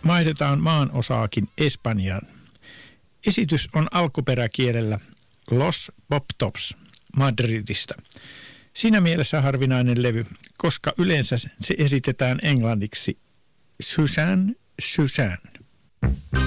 vaihdetaan maan osaakin Espanjaan. Esitys on alkuperäkielellä Los Pop Tops Madridista. Siinä mielessä harvinainen levy, koska yleensä se esitetään englanniksi Suzanne, Suzanne.